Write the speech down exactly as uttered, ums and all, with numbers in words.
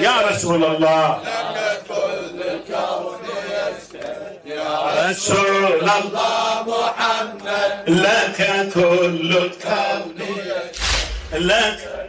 يا رسول الله لك كل الكون يشتهي يا رسول الله محمد لك كل الكون كون يشتهي لك